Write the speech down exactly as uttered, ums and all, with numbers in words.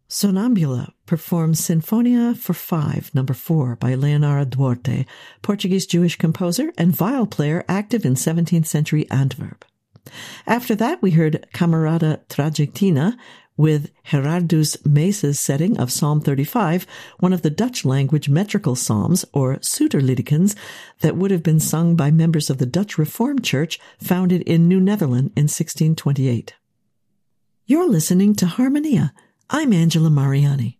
Sonambula performs Sinfonia for Five, number four, by Leonardo Duarte, Portuguese Jewish composer and viol player active in seventeenth century Antwerp. After that, we heard Camerata Tragichtina with Gerardus Meese's setting of Psalm thirty-five, one of the Dutch-language metrical psalms, or Suterliedekens, that would have been sung by members of the Dutch Reformed Church founded in New Netherland in sixteen twenty-eight. You're listening to Harmonia. I'm Angela Mariani.